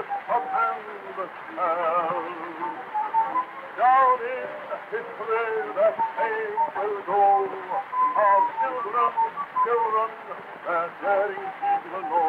and the spell. Down in history that name will go of children, children, that daring people know.